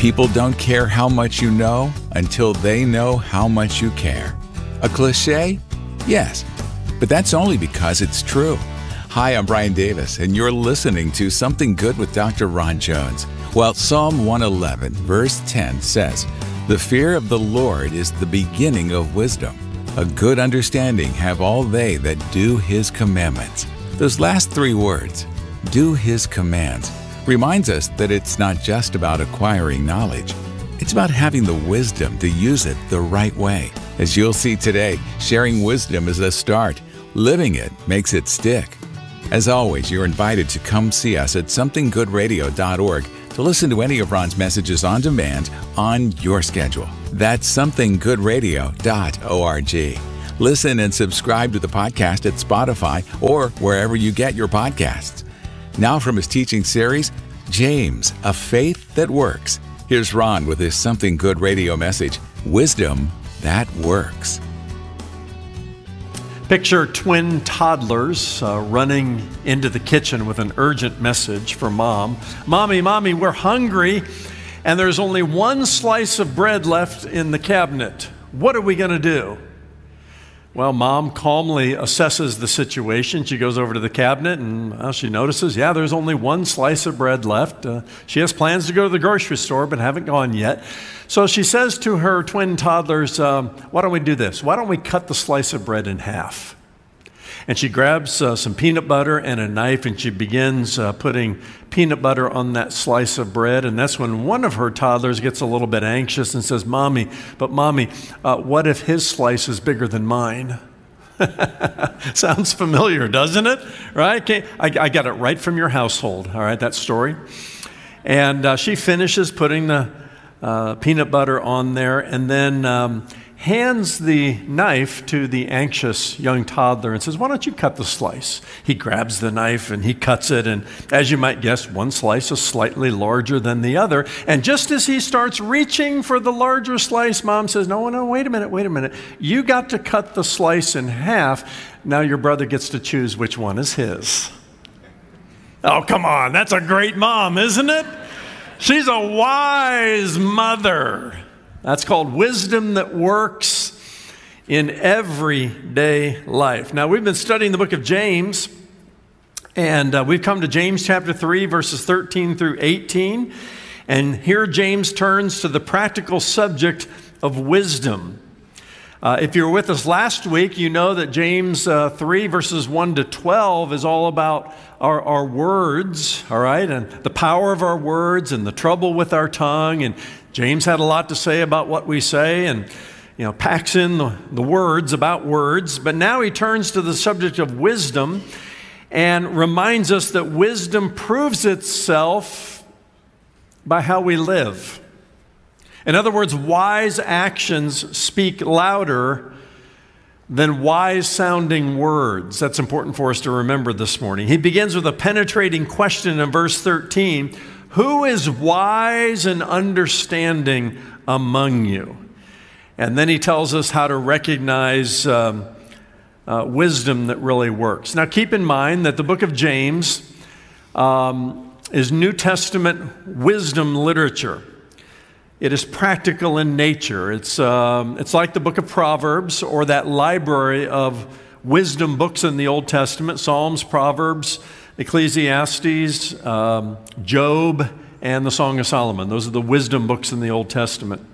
People don't care how much you know until they know how much you care. A cliche? Yes, but that's only because it's true. Hi, I'm Brian Davis, and you're listening to Something Good with Dr. Ron Jones. Well, Psalm 111, verse 10 says, "The fear of the Lord is the beginning of wisdom. A good understanding have all they that do His commandments." Those last three words, do His commands, reminds us that it's not just about acquiring knowledge. It's about having the wisdom to use it the right way. As you'll see today, sharing wisdom is a start. Living it makes it stick. As always, you're invited to come see us at somethinggoodradio.org to listen to any of Ron's messages on demand on your schedule. That's somethinggoodradio.org. Listen and subscribe to the podcast at Spotify or wherever you get your podcasts. Now from his teaching series, James, A Faith That Works. Here's Ron with his Something Good radio message, Wisdom That Works. Picture twin toddlers running into the kitchen with an urgent message for mom. Mommy, we're hungry, and there's only one slice of bread left in the cabinet. What are we going to do? Well, mom calmly assesses the situation. She goes over to the cabinet and she notices, there's only one slice of bread left. She has plans to go to the grocery store, but haven't gone yet. So she says to her twin toddlers, why don't we do this? Why don't we cut the slice of bread in half? And she grabs some peanut butter and a knife, and she begins putting peanut butter on that slice of bread. And that's when one of her toddlers gets a little bit anxious and says, Mommy, what if his slice is bigger than mine? Sounds familiar, doesn't it? Right? I got it right from your household, all right, that story. And she finishes putting the peanut butter on there, and then hands the knife to the anxious young toddler and says, why don't you cut the slice? He grabs the knife and he cuts it, and as you might guess, one slice is slightly larger than the other. And just as he starts reaching for the larger slice, Mom says, no, wait a minute. You got to cut the slice in half. Now your brother gets to choose which one is his. Oh, come on, that's a great mom, isn't it? She's a wise mother. That's called wisdom that works in everyday life. Now, we've been studying the book of James, and we've come to James chapter 3, verses 13 through 18. And here James turns to the practical subject of wisdom. If you were with us last week, you know that James 3, verses 1 to 12 is all about our words, all right, and the power of our words and the trouble with our tongue. And James had a lot to say about what we say and, packs in the words about words. But now he turns to the subject of wisdom and reminds us that wisdom proves itself by how we live. In other words, wise actions speak louder than wise-sounding words. That's important for us to remember this morning. He begins with a penetrating question in verse 13. Who is wise and understanding among you? And then he tells us how to recognize wisdom that really works. Now, keep in mind that the book of James is New Testament wisdom literature. It is practical in nature. It's like the book of Proverbs or that library of wisdom books in the Old Testament, Psalms, Proverbs, Ecclesiastes, Job, and the Song of Solomon. Those are the wisdom books in the Old Testament.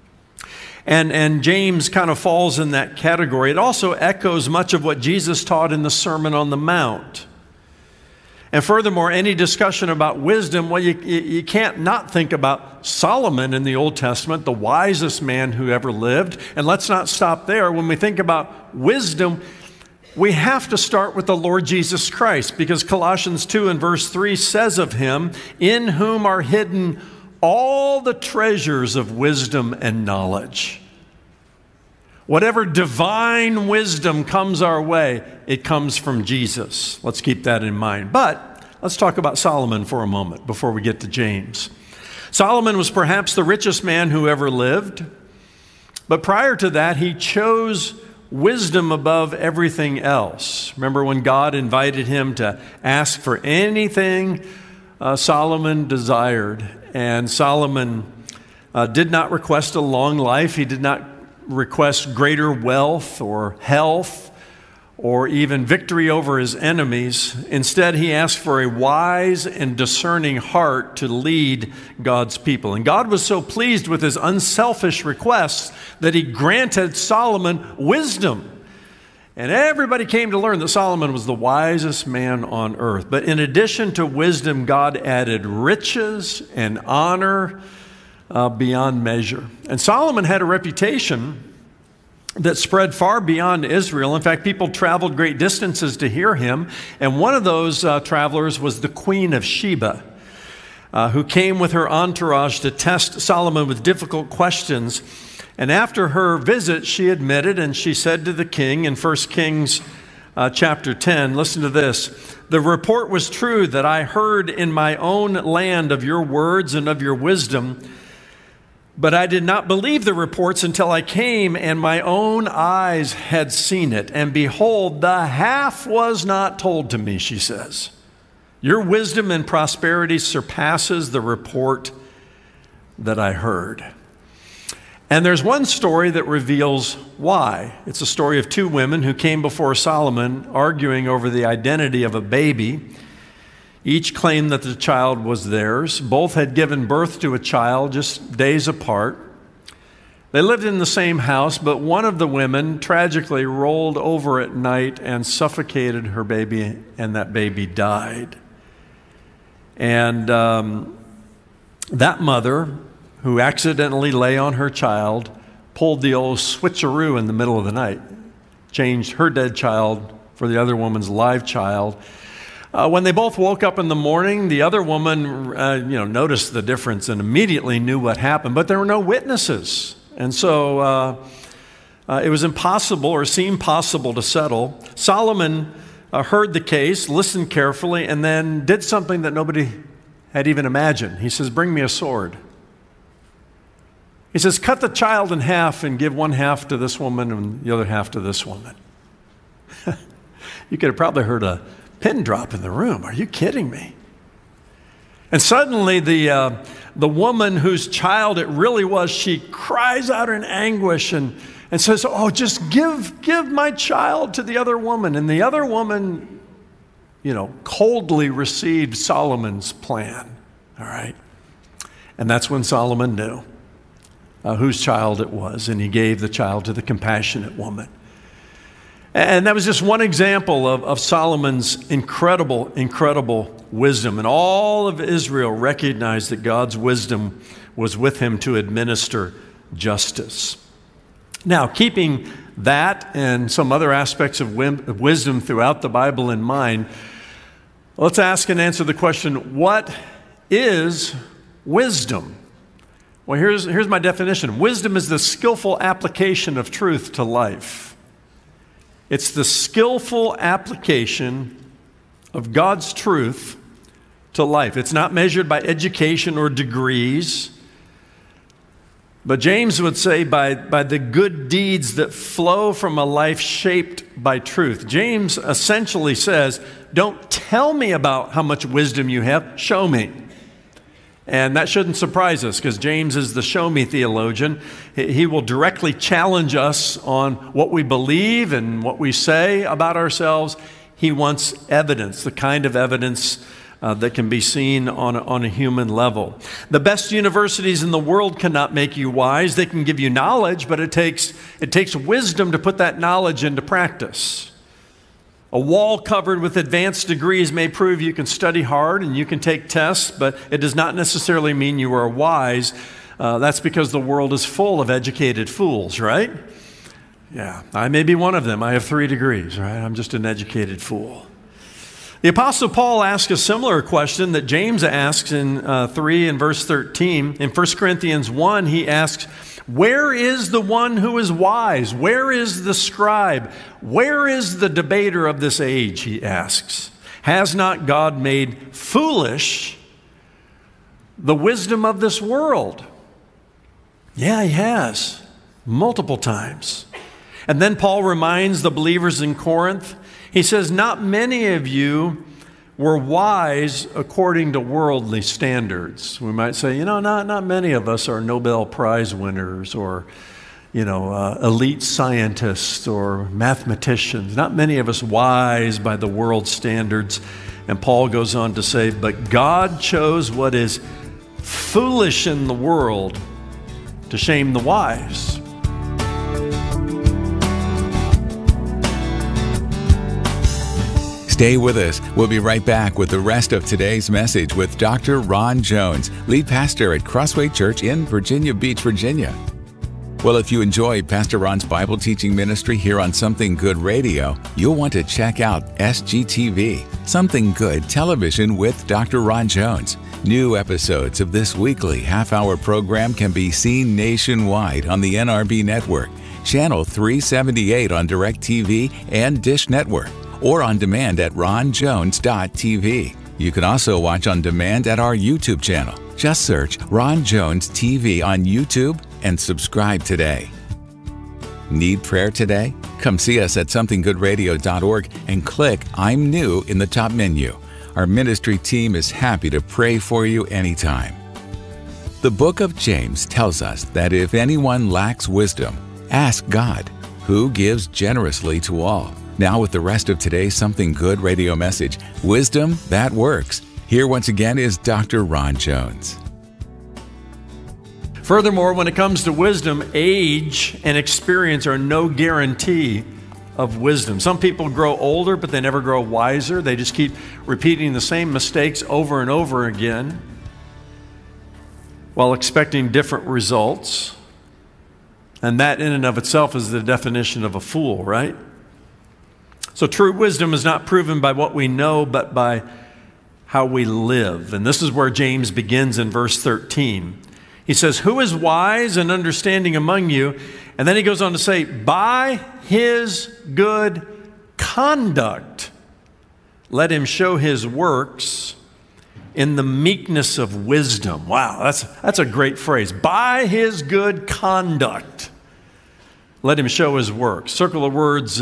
And James kind of falls in that category. It also echoes much of what Jesus taught in the Sermon on the Mount. And furthermore, any discussion about wisdom, well, you can't not think about Solomon in the Old Testament, the wisest man who ever lived. And let's not stop there. When we think about wisdom, we have to start with the Lord Jesus Christ, because Colossians 2 and verse 3 says of him, in whom are hidden all the treasures of wisdom and knowledge. Whatever divine wisdom comes our way, it comes from Jesus. Let's keep that in mind. But let's talk about Solomon for a moment before we get to James. Solomon was perhaps the richest man who ever lived. But prior to that, he chose wisdom above everything else. Remember when God invited him to ask for anything Solomon desired, and Solomon did not request a long life. He did not request greater wealth or health or even victory over his enemies. Instead, he asked for a wise and discerning heart to lead God's people. And God was so pleased with his unselfish requests that he granted Solomon wisdom. And everybody came to learn that Solomon was the wisest man on earth. But in addition to wisdom, God added riches and honor beyond measure. And Solomon had a reputation that spread far beyond Israel. In fact, people traveled great distances to hear him. And one of those travelers was the Queen of Sheba, who came with her entourage to test Solomon with difficult questions. And after her visit, she admitted, and she said to the king in 1 Kings chapter 10, listen to this, "The report was true that I heard in my own land of your words and of your wisdom, but I did not believe the reports until I came and my own eyes had seen it. And behold, the half was not told to me," she says. "Your wisdom and prosperity surpasses the report that I heard." And there's one story that reveals why. It's a story of two women who came before Solomon arguing over the identity of a baby. Each claimed that the child was theirs. Both had given birth to a child just days apart. They lived in the same house, but one of the women tragically rolled over at night and suffocated her baby, and that baby died. And that mother, who accidentally lay on her child, pulled the old switcheroo in the middle of the night, changed her dead child for the other woman's live child. When they both woke up in the morning, the other woman noticed the difference and immediately knew what happened, but there were no witnesses. And so it was impossible, or seemed possible, to settle. Solomon heard the case, listened carefully, and then did something that nobody had even imagined. He says, "Bring me a sword." He says, "Cut the child in half and give one half to this woman and the other half to this woman." You could have probably heard a pin drop in the room. Are you kidding me? And suddenly the woman whose child it really was, she cries out in anguish and says, "Oh, just give my child to the other woman." And the other woman, coldly received Solomon's plan. All right. And that's when Solomon knew whose child it was, and he gave the child to the compassionate woman. And that was just one example of Solomon's incredible, incredible wisdom. And all of Israel recognized that God's wisdom was with him to administer justice. Now, keeping that and some other aspects of wisdom throughout the Bible in mind, let's ask and answer the question, what is wisdom? Well, here's my definition. Wisdom is the skillful application of truth to life. It's the skillful application of God's truth to life. It's not measured by education or degrees, but James would say by the good deeds that flow from a life shaped by truth. James essentially says, don't tell me about how much wisdom you have, show me. And that shouldn't surprise us, because James is the show-me theologian. He will directly challenge us on what we believe and what we say about ourselves. He wants evidence, the kind of evidence that can be seen on a human level. The best universities in the world cannot make you wise. They can give you knowledge, but it takes wisdom to put that knowledge into practice. A wall covered with advanced degrees may prove you can study hard and you can take tests, but it does not necessarily mean you are wise. That's because the world is full of educated fools, right? Yeah, I may be one of them. I have 3 degrees, right? I'm just an educated fool. The Apostle Paul asks a similar question that James asks in 3 and verse 13. In 1 Corinthians 1, he asks, where is the one who is wise? Where is the scribe? Where is the debater of this age? He asks. Has not God made foolish the wisdom of this world? Yeah, he has, multiple times. And then Paul reminds the believers in Corinth, he says, not many of you were wise according to worldly standards. We might say, not many of us are Nobel Prize winners or, elite scientists or mathematicians. Not many of us wise by the world's standards. And Paul goes on to say, but God chose what is foolish in the world to shame the wise. Stay with us. We'll be right back with the rest of today's message with Dr. Ron Jones, lead pastor at Crossway Church in Virginia Beach, Virginia. Well, if you enjoyed Pastor Ron's Bible teaching ministry here on Something Good Radio, you'll want to check out SGTV, Something Good Television with Dr. Ron Jones. New episodes of this weekly half-hour program can be seen nationwide on the NRB Network, Channel 378 on DirecTV and Dish Network, or on demand at ronjones.tv. You can also watch on demand at our YouTube channel. Just search Ron Jones TV on YouTube and subscribe today. Need prayer today? Come see us at somethinggoodradio.org and click I'm New in the top menu. Our ministry team is happy to pray for you anytime. The book of James tells us that if anyone lacks wisdom, ask God, who gives generously to all. Now with the rest of today's Something Good radio message, Wisdom That Works. Here once again is Dr. Ron Jones. Furthermore, when it comes to wisdom, age and experience are no guarantee of wisdom. Some people grow older, but they never grow wiser. They just keep repeating the same mistakes over and over again while expecting different results. And that in and of itself is the definition of a fool, right? So true wisdom is not proven by what we know, but by how we live. And this is where James begins in verse 13. He says, who is wise and understanding among you? And then he goes on to say, by his good conduct, let him show his works in the meekness of wisdom. Wow, that's a great phrase. By his good conduct, let him show his works. Circle the words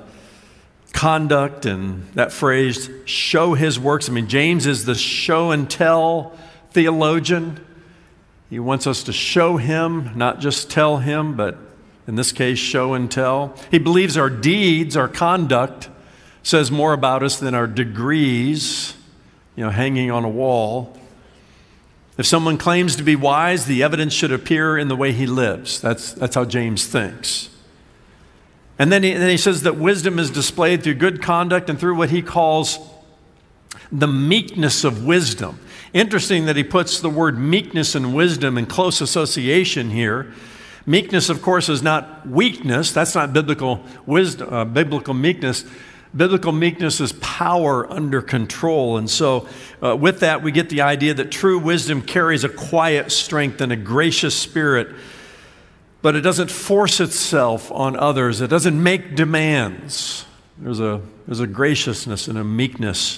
conduct and that phrase, show his works. I mean, James is the show and tell theologian. He wants us to show him, not just tell him, but in this case, show and tell. He believes our deeds, our conduct, says more about us than our degrees, hanging on a wall. If someone claims to be wise, the evidence should appear in the way he lives. That's how James thinks. And then he says that wisdom is displayed through good conduct and through what he calls the meekness of wisdom. Interesting that he puts the word meekness and wisdom in close association here. Meekness, of course, is not weakness. That's not biblical wisdom, biblical meekness. Biblical meekness is power under control. And so with that, we get the idea that true wisdom carries a quiet strength and a gracious spirit, but it doesn't force itself on others. It doesn't make demands. There's a graciousness and a meekness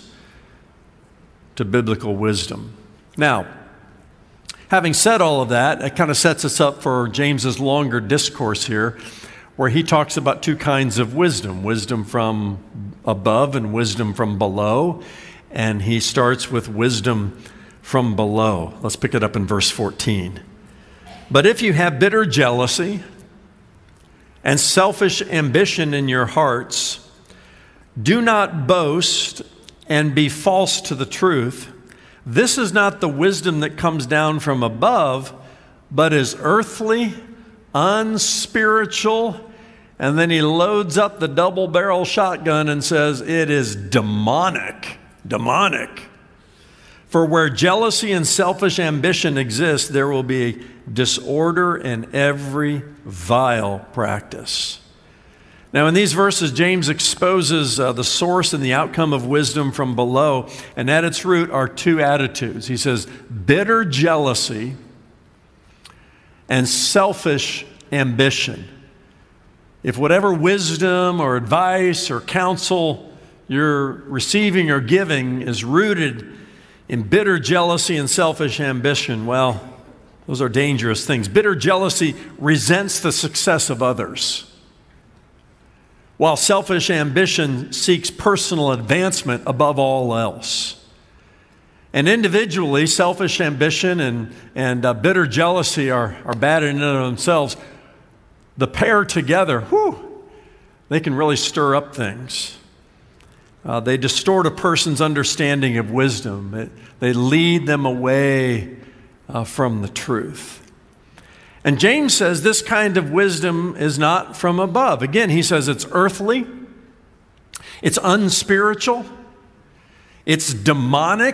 to biblical wisdom. Now, having said all of that, it kind of sets us up for James's longer discourse here, where he talks about two kinds of wisdom, wisdom from above and wisdom from below. And he starts with wisdom from below. Let's pick it up in verse 14. But if you have bitter jealousy and selfish ambition in your hearts, do not boast and be false to the truth. This is not the wisdom that comes down from above, but is earthly, unspiritual. And then he loads up the double-barrel shotgun and says, it is demonic. Demonic. For where jealousy and selfish ambition exist, there will be disorder in every vile practice. Now, in these verses, James exposes the source and the outcome of wisdom from below, and at its root are two attitudes. He says, bitter jealousy and selfish ambition. If whatever wisdom or advice or counsel you're receiving or giving is rooted in bitter jealousy and selfish ambition, well, those are dangerous things. Bitter jealousy resents the success of others. while selfish ambition seeks personal advancement above all else. And individually, selfish ambition and bitter jealousy are bad in and of themselves. The pair together, they can really stir up things. They distort a person's understanding of wisdom. They lead them away from the truth. And James says this kind of wisdom is not from above. Again, he says it's earthly, it's unspiritual, it's demonic.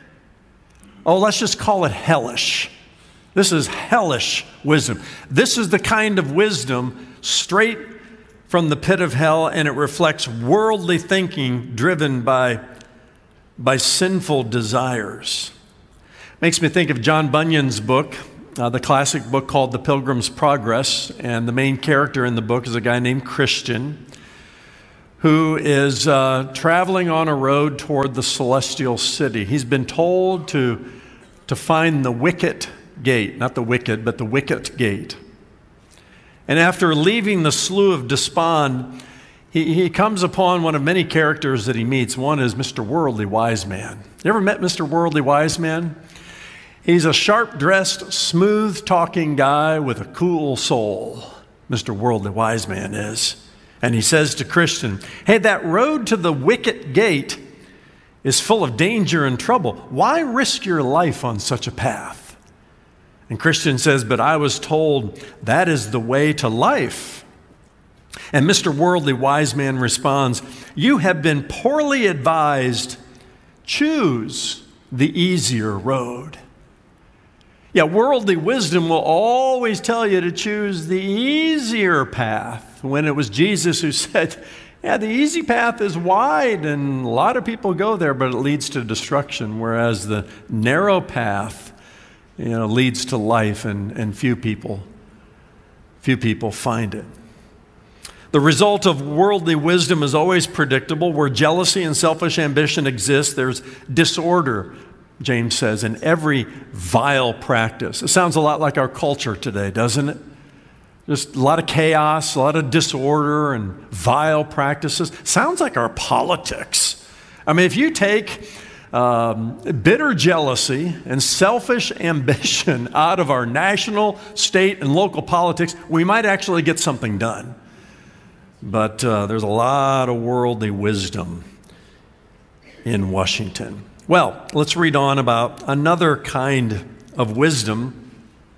Let's just call it hellish. This is hellish wisdom. This is the kind of wisdom straight from the pit of hell, and it reflects worldly thinking driven by sinful desires. Makes me think of John Bunyan's book, the classic book called The Pilgrim's Progress, and the main character in the book is a guy named Christian who is traveling on a road toward the celestial city. He's been told to find the wicket gate, not the wicked, but the wicket gate. And after leaving the Slough of Despond, he comes upon one of many characters that he meets. One is Mr. Worldly Wiseman. You ever met Mr. Worldly Wiseman? He's a sharp-dressed, smooth-talking guy with a cool soul. Mr. Worldly Wiseman is. And he says to Christian, hey, that road to the wicket gate is full of danger and trouble. Why risk your life on such a path? And Christian says, but I was told that is the way to life. And Mr. Worldly Wiseman responds, you have been poorly advised. Choose the easier road. Yeah, worldly wisdom will always tell you to choose the easier path, when it was Jesus who said, yeah, the easy path is wide and a lot of people go there, but it leads to destruction, whereas the narrow path, leads to life, and few people find it. The result of worldly wisdom is always predictable. Where jealousy and selfish ambition exist, there's disorder, James says, in every vile practice. It sounds a lot like our culture today, doesn't it? Just a lot of chaos, a lot of disorder and vile practices. Sounds like our politics. I mean, if you take bitter jealousy and selfish ambition out of our national, state, and local politics, we might actually get something done. But there's a lot of worldly wisdom in Washington. Well, let's read on about another kind of wisdom.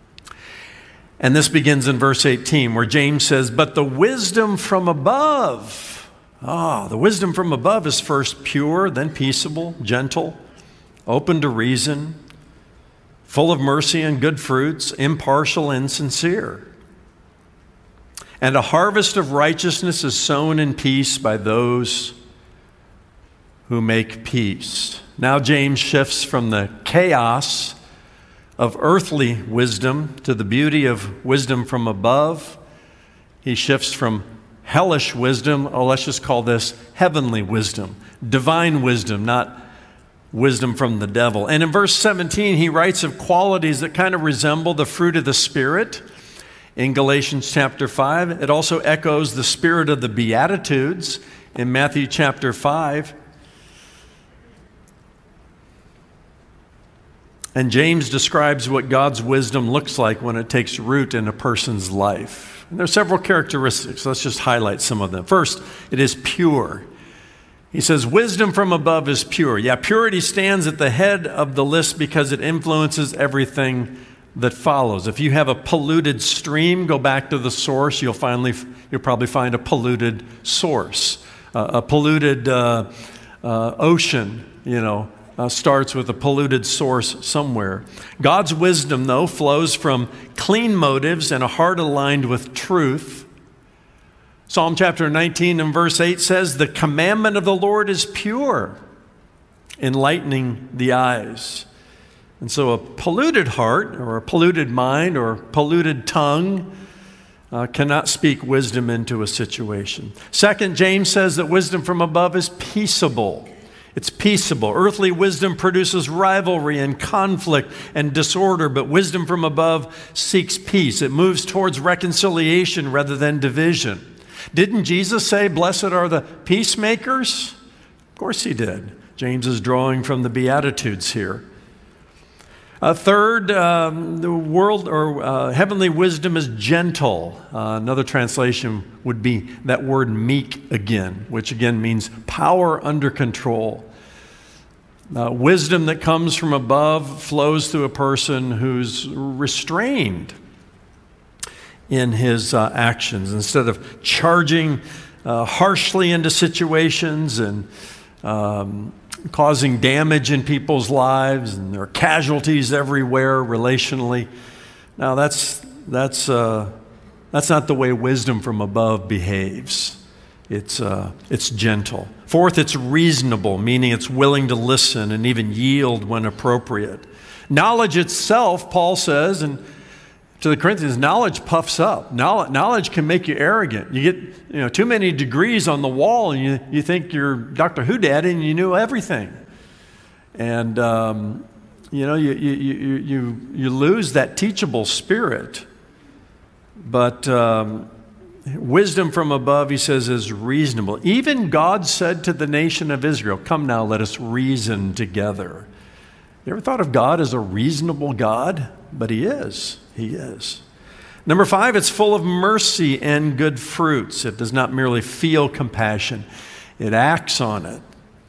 And this begins in verse 18, where James says, but the wisdom from above. The wisdom from above is first pure, then peaceable, gentle, open to reason, full of mercy and good fruits, impartial and sincere. And a harvest of righteousness is sown in peace by those who make peace. Now James shifts from the chaos of earthly wisdom to the beauty of wisdom from above. He shifts from hellish wisdom, let's just call this heavenly wisdom, divine wisdom, not wisdom from the devil. And in verse 17, he writes of qualities that kind of resemble the fruit of the Spirit. In Galatians chapter 5, it also echoes the spirit of the Beatitudes in Matthew chapter 5. And James describes what God's wisdom looks like when it takes root in a person's life. And there are several characteristics. Let's just highlight some of them. First, it is pure. He says, wisdom from above is pure. Yeah, purity stands at the head of the list because it influences everything that follows. If you have a polluted stream, go back to the source, you'll probably find a polluted source. A polluted ocean, starts with a polluted source somewhere. God's wisdom, though, flows from clean motives and a heart aligned with truth. Psalm chapter 19 and verse 8 says, the commandment of the Lord is pure, enlightening the eyes. And so a polluted heart or a polluted mind or polluted tongue cannot speak wisdom into a situation. Second, James says that wisdom from above is peaceable. It's peaceable. Earthly wisdom produces rivalry and conflict and disorder, but wisdom from above seeks peace. It moves towards reconciliation rather than division. Didn't Jesus say, "Blessed are the peacemakers"? Of course he did. James is drawing from the Beatitudes here. Third, the world or heavenly wisdom is gentle. Another translation would be that word meek again, which again means power under control. Wisdom that comes from above flows through a person who's restrained in his actions. Instead of charging harshly into situations and causing damage in people's lives, and there are casualties everywhere relationally. Now that's not the way wisdom from above behaves. It's gentle. Fourth, it's reasonable, meaning it's willing to listen and even yield when appropriate. Knowledge itself, Paul says, and to the Corinthians, knowledge puffs up. Knowledge can make you arrogant. You get too many degrees on the wall, and you think you're Dr. Who Daddy and you knew everything. And you lose that teachable spirit. But wisdom from above, he says, is reasonable. Even God said to the nation of Israel, "Come now, let us reason together." You ever thought of God as a reasonable God? But he is. He is. Number 5, it's full of mercy and good fruits. It does not merely feel compassion. It acts on it.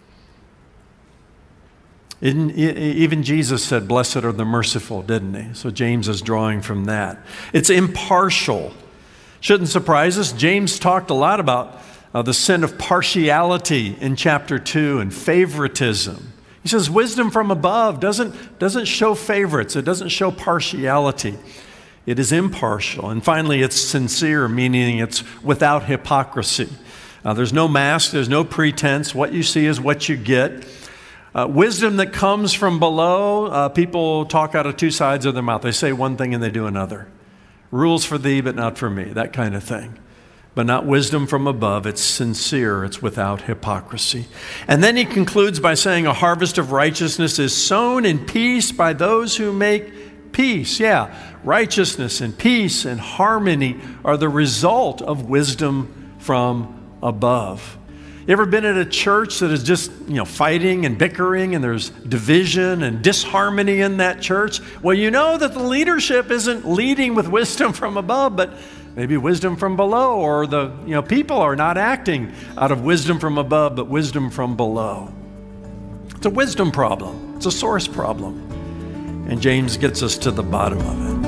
Even Jesus said, "Blessed are the merciful," didn't he? So James is drawing from that. It's impartial. Shouldn't surprise us. James talked a lot about the sin of partiality in chapter 2 and favoritism. He says wisdom from above doesn't show favorites. It doesn't show partiality. It is impartial. And finally, it's sincere, meaning it's without hypocrisy. There's no mask. There's no pretense. What you see is what you get. Wisdom that comes from below, people talk out of two sides of their mouth. They say one thing and they do another. Rules for thee, but not for me, that kind of thing. But not wisdom from above. It's sincere. It's without hypocrisy. And then he concludes by saying a harvest of righteousness is sown in peace by those who make peace. Yeah, righteousness and peace and harmony are the result of wisdom from above. You ever been at a church that is just, fighting and bickering, and there's division and disharmony in that church? Well, you know that the leadership isn't leading with wisdom from above, but maybe wisdom from below, or the people are not acting out of wisdom from above, but wisdom from below. It's a wisdom problem. It's a source problem. And James gets us to the bottom of it.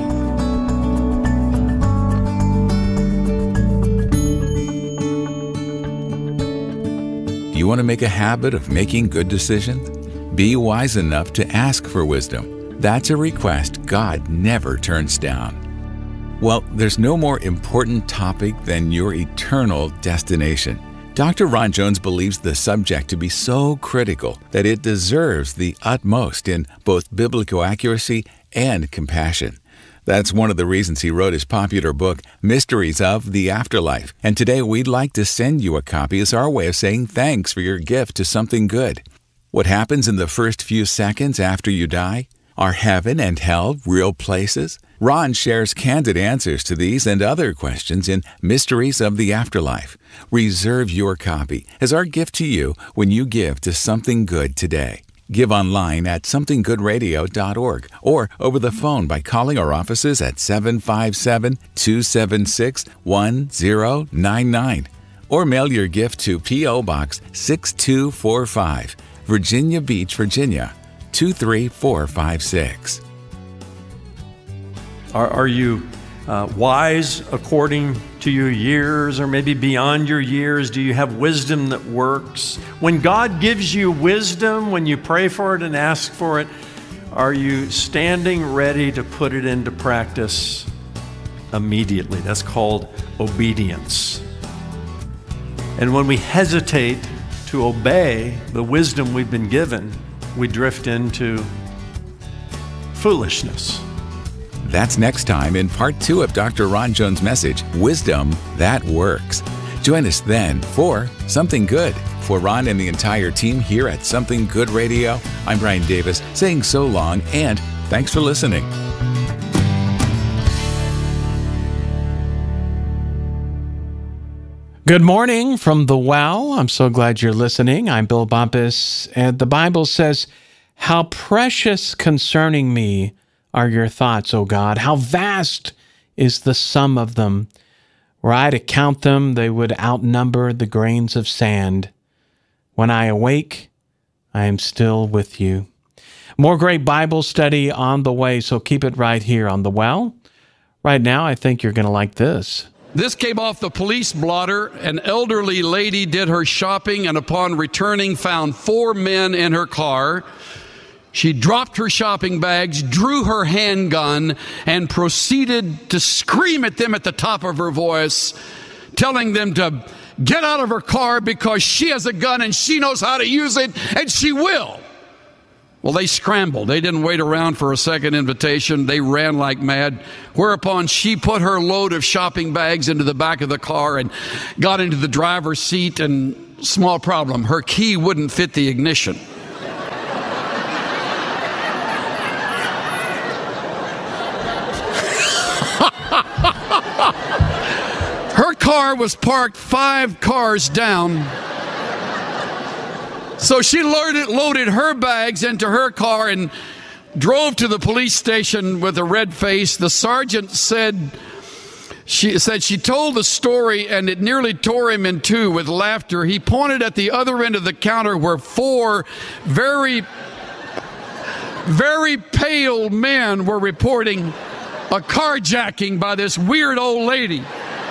Do you want to make a habit of making good decisions? Be wise enough to ask for wisdom. That's a request God never turns down. Well, there's no more important topic than your eternal destination. Dr. Ron Jones believes the subject to be so critical that it deserves the utmost in both biblical accuracy and compassion. That's one of the reasons he wrote his popular book, Mysteries of the Afterlife. And today we'd like to send you a copy as our way of saying thanks for your gift to something good. What happens in the first few seconds after you die? Are heaven and hell real places? Ron shares candid answers to these and other questions in Mysteries of the Afterlife. Reserve your copy as our gift to you when you give to Something Good today. Give online at somethinggoodradio.org or over the phone by calling our offices at 757-276-1099 or mail your gift to P.O. Box 6245, Virginia Beach, Virginia 23456. Are you wise according to your years, or maybe beyond your years? Do you have wisdom that works? When God gives you wisdom, when you pray for it and ask for it, are you standing ready to put it into practice immediately? That's called obedience. And when we hesitate to obey the wisdom we've been given, we drift into foolishness. That's next time in part 2 of Dr. Ron Jones' message, Wisdom That Works. Join us then for Something Good. For Ron and the entire team here at Something Good Radio, I'm Brian Davis saying so long and thanks for listening. Good morning from the well. I'm so glad you're listening. I'm Bill Bumpus, and the Bible says, "How precious concerning me are your thoughts, O God. How vast is the sum of them. Were I to count them, they would outnumber the grains of sand. When I awake, I am still with you." More great Bible study on the way, so keep it right here on the well. Right now, I think you're going to like this. This came off the police blotter. An elderly lady did her shopping and upon returning found 4 men in her car. She dropped her shopping bags, drew her handgun, and proceeded to scream at them at the top of her voice, telling them to get out of her car because she has a gun and she knows how to use it, and she will. Well, they scrambled. They didn't wait around for a second invitation. They ran like mad, whereupon she put her load of shopping bags into the back of the car and got into the driver's seat, and small problem, her key wouldn't fit the ignition. Her car was parked 5 cars down. So she loaded her bags into her car and drove to the police station with a red face. The sergeant said she told the story and it nearly tore him in two with laughter. He pointed at the other end of the counter where 4 very, very pale men were reporting a carjacking by this weird old lady.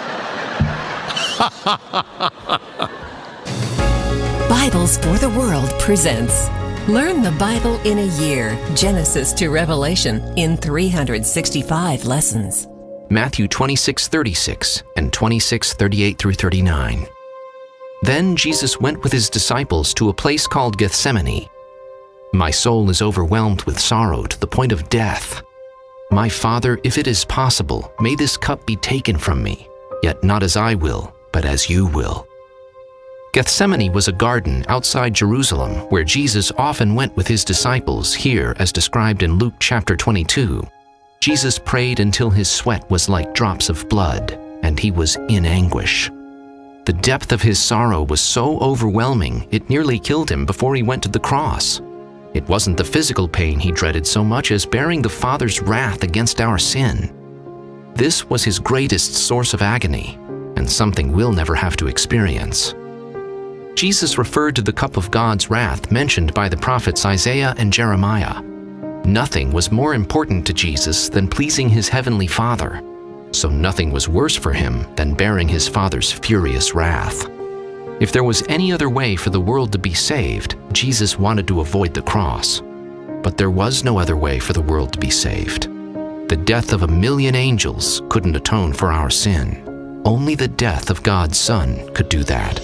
Bibles for the World presents Learn the Bible in a Year, Genesis to Revelation, in 365 lessons. Matthew 26:36 and 26:38 through 39. Then Jesus went with his disciples to a place called Gethsemane. "My soul is overwhelmed with sorrow to the point of death. My Father, if it is possible, may this cup be taken from me, yet not as I will, but as you will." Gethsemane was a garden outside Jerusalem where Jesus often went with his disciples, here as described in Luke chapter 22. Jesus prayed until his sweat was like drops of blood, and he was in anguish. The depth of his sorrow was so overwhelming it nearly killed him before he went to the cross. It wasn't the physical pain he dreaded so much as bearing the Father's wrath against our sin. This was his greatest source of agony, and something we'll never have to experience. Jesus referred to the cup of God's wrath mentioned by the prophets Isaiah and Jeremiah. Nothing was more important to Jesus than pleasing his heavenly Father, so nothing was worse for him than bearing his Father's furious wrath. If there was any other way for the world to be saved, Jesus wanted to avoid the cross. But there was no other way for the world to be saved. The death of 1,000,000 angels couldn't atone for our sin. Only the death of God's Son could do that.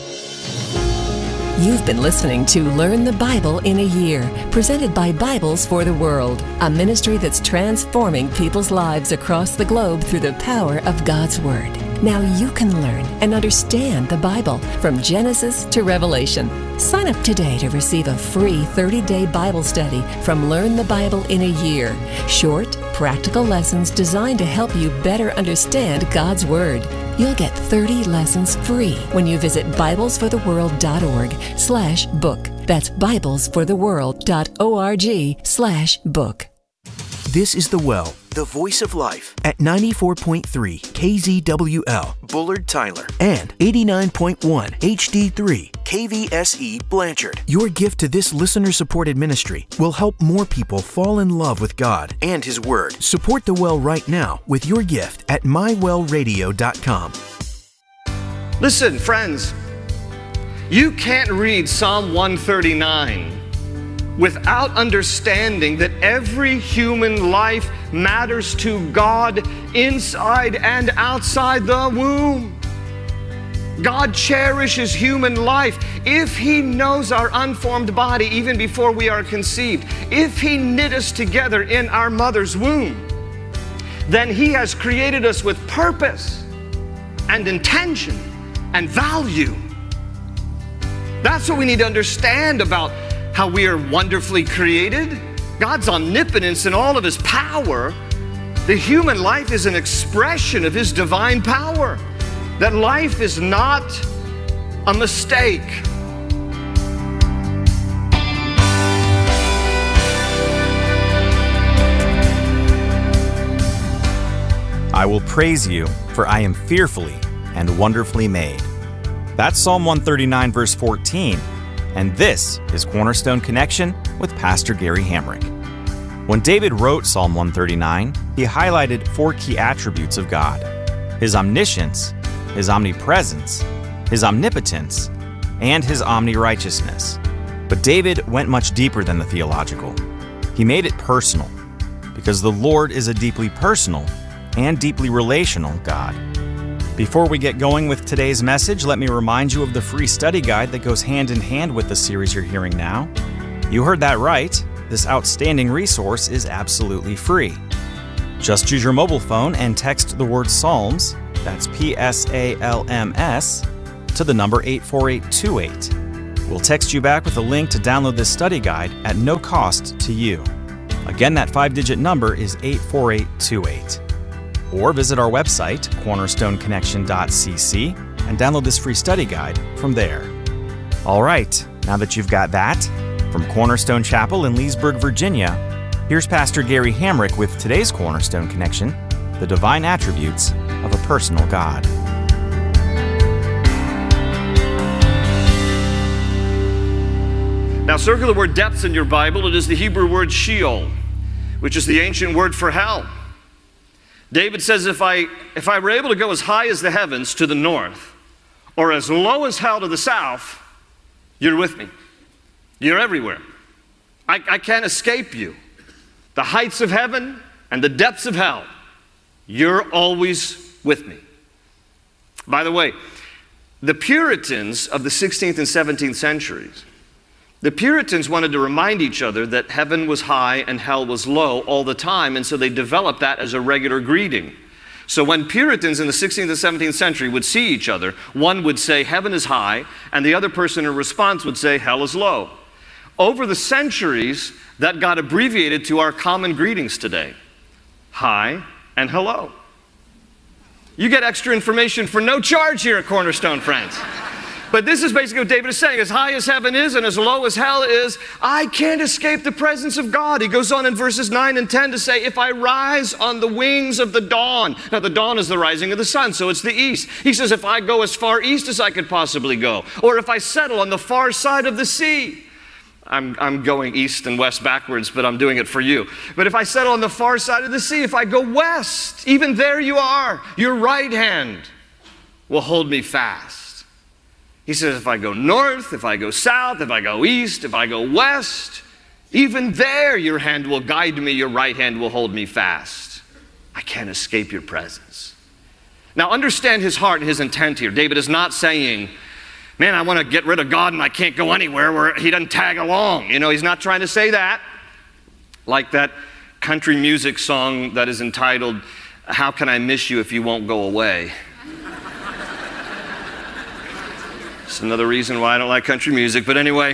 You've been listening to Learn the Bible in a Year, presented by Bibles for the World, a ministry that's transforming people's lives across the globe through the power of God's Word. Now you can learn and understand the Bible from Genesis to Revelation. Sign up today to receive a free 30-day Bible study from Learn the Bible in a Year. Short, practical lessons designed to help you better understand God's Word. You'll get 30 lessons free when you visit biblesfortheworld.org/book. That's biblesfortheworld.org/book. This is The Well, the voice of life, at 94.3 KZWL, Bullard, Tyler, and 89.1 HD3 KVSE, Blanchard. Your gift to this listener-supported ministry will help more people fall in love with God and His Word. Support The Well right now with your gift at mywellradio.com. Listen, friends, you can't read Psalm 139 without understanding that every human life matters to God inside and outside the womb. God cherishes human life. If He knows our unformed body even before we are conceived, if He knit us together in our mother's womb, then He has created us with purpose and intention and value. That's what we need to understand about how we are wonderfully created. God's omnipotence and all of His power. The human life is an expression of His divine power. That life is not a mistake. I will praise you, for I am fearfully and wonderfully made. That's Psalm 139, verse 14. And this is Cornerstone Connection with Pastor Gary Hamrick. When David wrote Psalm 139, he highlighted 4 key attributes of God: His omniscience, His omnipresence, His omnipotence, and His omni-righteousness. But David went much deeper than the theological. He made it personal, because the Lord is a deeply personal and deeply relational God. Before we get going with today's message, let me remind you of the free study guide that goes hand in hand with the series you're hearing now. You heard that right. This outstanding resource is absolutely free. Just use your mobile phone and text the word Psalms, that's PSALMS, to the number 84828. We'll text you back with a link to download this study guide at no cost to you. Again, that 5-digit number is 84828. Or visit our website, cornerstoneconnection.cc, and download this free study guide from there. All right, now that you've got that, from Cornerstone Chapel in Leesburg, Virginia, here's Pastor Gary Hamrick with today's Cornerstone Connection, the divine attributes of a personal God. Now circle the word depths in your Bible. It is the Hebrew word Sheol, which is the ancient word for hell. David says, if I were able to go as high as the heavens to the north, or as low as hell to the south, you're with me. You're everywhere. I can't escape you. The heights of heaven and the depths of hell, you're always with me. By the way, the Puritans of the 16th and 17th centuries, the Puritans wanted to remind each other that heaven was high and hell was low all the time, and so they developed that as a regular greeting. So when Puritans in the 16th and 17th century would see each other, one would say heaven is high, and the other person in response would say hell is low. Over the centuries, that got abbreviated to our common greetings today: hi and hello. You get extra information for no charge here at Cornerstone, friends. But this is basically what David is saying. As high as heaven is and as low as hell is, I can't escape the presence of God. He goes on in verses 9 and 10 to say, if I rise on the wings of the dawn. Now the dawn is the rising of the sun, so it's the east. He says, if I go as far east as I could possibly go, or if I settle on the far side of the sea. I'm going east and west backwards, but I'm doing it for you. But if I settle on the far side of the sea, if I go west, even there you are. Your right hand will hold me fast. He says, if I go north, if I go south, if I go east, if I go west, even there your hand will guide me, your right hand will hold me fast. I can't escape your presence. Now understand his heart and his intent here. David is not saying, man, I want to get rid of God and I can't go anywhere where he doesn't tag along. You know, he's not trying to say that. Like that country music song that is entitled, How Can I Miss You If You Won't Go Away? It's another reason why I don't like country music, but anyway.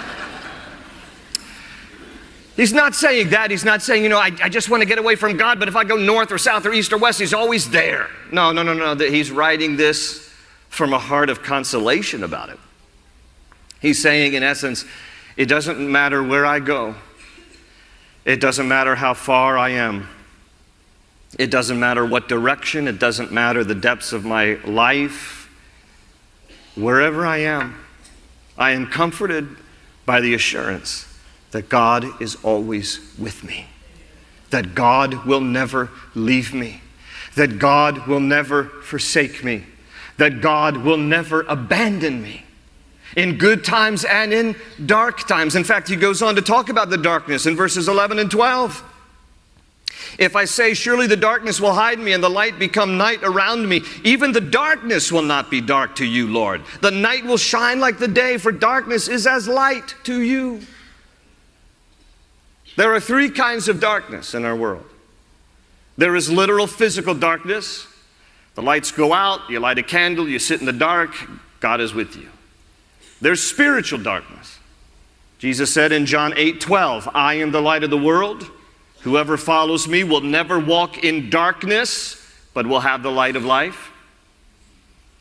He's not saying that. He's not saying, you know, I just want to get away from God, but if I go north or south or east or west, he's always there. No. He's writing this from a heart of consolation about it. He's saying, in essence, it doesn't matter where I go. It doesn't matter how far I am. It doesn't matter what direction. It doesn't matter the depths of my life. Wherever I am comforted by the assurance that God is always with me, that God will never leave me, that God will never forsake me, that God will never abandon me in good times and in dark times. In fact, he goes on to talk about the darkness in verses 11 and 12. If I say, surely the darkness will hide me and the light become night around me, even the darkness will not be dark to you, Lord. The night will shine like the day, for darkness is as light to you. There are 3 kinds of darkness in our world. There is literal physical darkness. The lights go out, you light a candle, you sit in the dark, God is with you. There's spiritual darkness. Jesus said in John 8:12, I am the light of the world. Whoever follows me will never walk in darkness, but will have the light of life.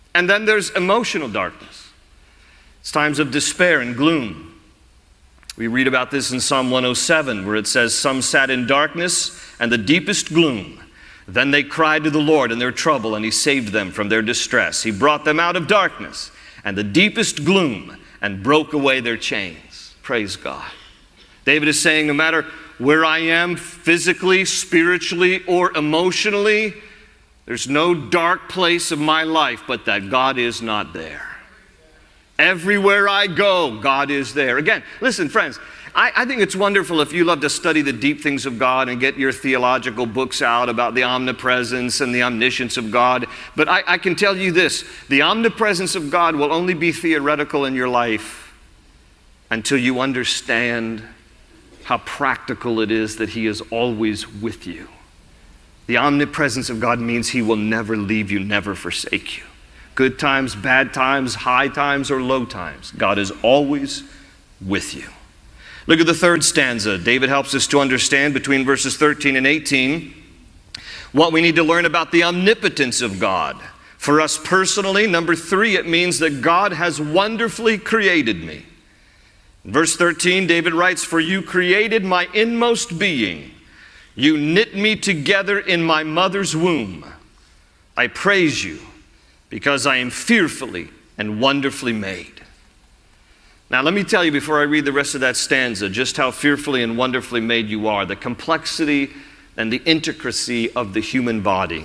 And then there's emotional darkness. It's times of despair and gloom. We read about this in Psalm 107, where it says, "Some sat in darkness and the deepest gloom. Then they cried to the Lord in their trouble, and He saved them from their distress. He brought them out of darkness and the deepest gloom and broke away their chains." Praise God. David is saying, no matter where I am physically, spiritually, or emotionally, there's no dark place of my life but that God is not there. Everywhere I go, God is there. Again, listen, friends, I think it's wonderful if you love to study the deep things of God and get your theological books out about the omnipresence and the omniscience of God. But I can tell you this, the omnipresence of God will only be theoretical in your life until you understand how practical it is that He is always with you. The omnipresence of God means He will never leave you, never forsake you. Good times, bad times, high times, or low times, God is always with you. Look at the third stanza. David helps us to understand between verses 13 and 18 what we need to learn about the omnipotence of God. For us personally, number 3, it means that God has wonderfully created me. In verse 13, David writes, "For you created my inmost being. You knit me together in my mother's womb. I praise you because I am fearfully and wonderfully made." Now let me tell you before I read the rest of that stanza just how fearfully and wonderfully made you are, the complexity and the intricacy of the human body.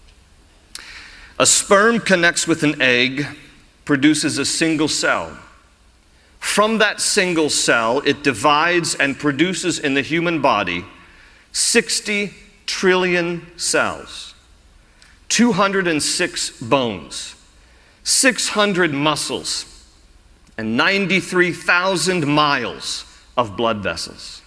A sperm connects with an egg, produces a single cell. From that single cell, it divides and produces in the human body 60 trillion cells, 206 bones, 600 muscles, and 93,000 miles of blood vessels.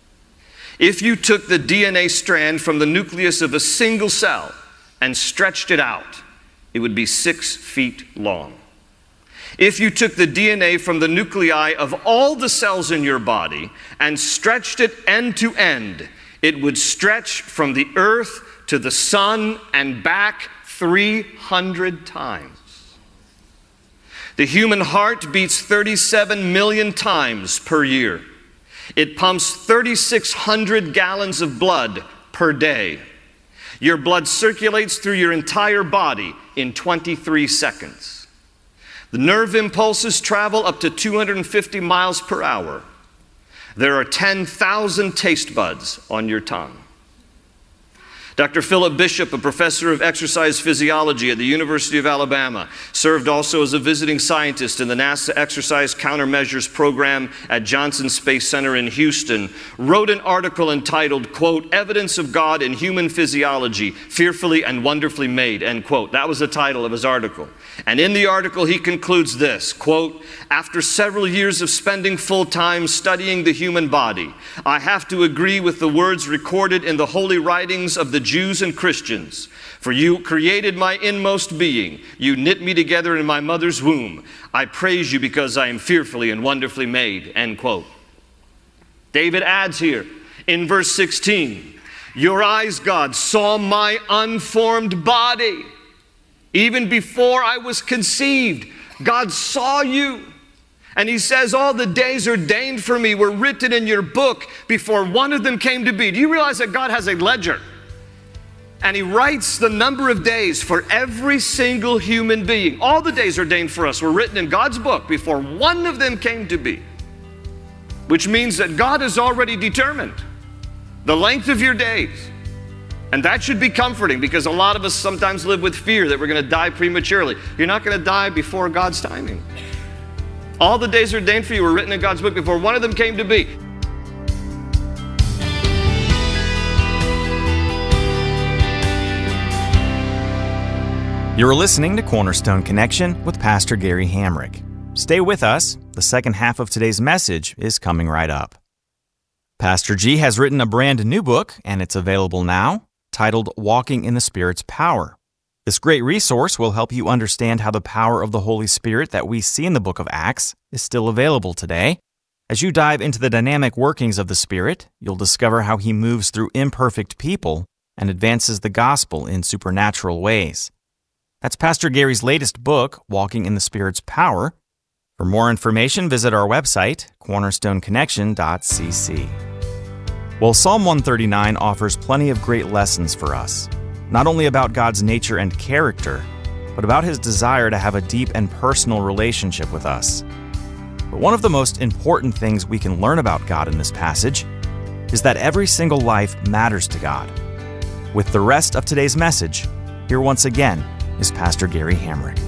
If you took the DNA strand from the nucleus of a single cell and stretched it out, it would be 6 feet long. If you took the DNA from the nuclei of all the cells in your body and stretched it end to end, it would stretch from the earth to the sun and back 300 times. The human heart beats 37 million times per year. It pumps 3,600 gallons of blood per day. Your blood circulates through your entire body in 23 seconds. The nerve impulses travel up to 250 miles per hour. There are 10,000 taste buds on your tongue. Dr. Philip Bishop, a professor of exercise physiology at the University of Alabama, served also as a visiting scientist in the NASA Exercise Countermeasures Program at Johnson Space Center in Houston, wrote an article entitled, quote, "Evidence of God in Human Physiology, Fearfully and Wonderfully Made," end quote. That was the title of his article. And in the article he concludes this, quote, "After several years of spending full time studying the human body, I have to agree with the words recorded in the holy writings of the Jews and Christians. For you created my inmost being. You knit me together in my mother's womb. I praise you because I am fearfully and wonderfully made," end quote. David adds here in verse 16, "Your eyes, God, saw my unformed body. Even before I was conceived, God saw you." And he says, "All the days ordained for me were written in your book before one of them came to be." Do you realize that God has a ledger? And he writes the number of days for every single human being. All the days ordained for us were written in God's book before one of them came to be. Which means that God has already determined the length of your days. And that should be comforting because a lot of us sometimes live with fear that we're going to die prematurely. You're not going to die before God's timing. All the days ordained for you were written in God's book before one of them came to be. You're listening to Cornerstone Connection with Pastor Gary Hamrick. Stay with us. The second half of today's message is coming right up. Pastor G has written a brand new book, and it's available now, titled Walking in the Spirit's Power. This great resource will help you understand how the power of the Holy Spirit that we see in the book of Acts is still available today. As you dive into the dynamic workings of the Spirit, you'll discover how He moves through imperfect people and advances the gospel in supernatural ways. That's Pastor Gary's latest book, Walking in the Spirit's Power. For more information, visit our website, cornerstoneconnection.cc. Well, Psalm 139 offers plenty of great lessons for us, not only about God's nature and character, but about His desire to have a deep and personal relationship with us. But one of the most important things we can learn about God in this passage is that every single life matters to God. With the rest of today's message, here once again is Pastor Gary Hamrick.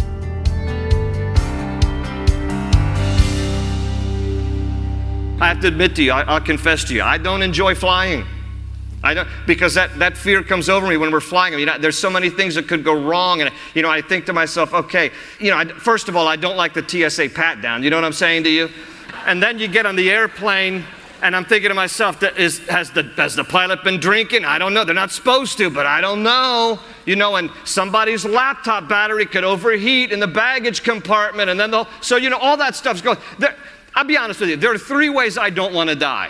I have to admit to you, I'll confess to you, I don't enjoy flying. I don't, because that fear comes over me when we're flying. I mean, there's so many things that could go wrong, and I think to myself, okay, first of all, I don't like the TSA pat down. You know what I'm saying to you? And then you get on the airplane, and I'm thinking to myself, has the pilot been drinking? I don't know. They're not supposed to, but I don't know. And somebody's laptop battery could overheat in the baggage compartment, and then all that stuff's going. I'll be honest with you. There are 3 ways I don't want to die.